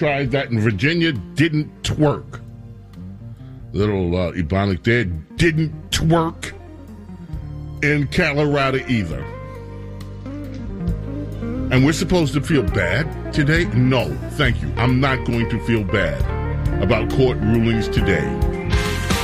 tried that in Virginia, didn't twerk. Little Ebonic there didn't twerk in Colorado either. And we're supposed to feel bad today? No, thank you. I'm not going to feel bad about court rulings today.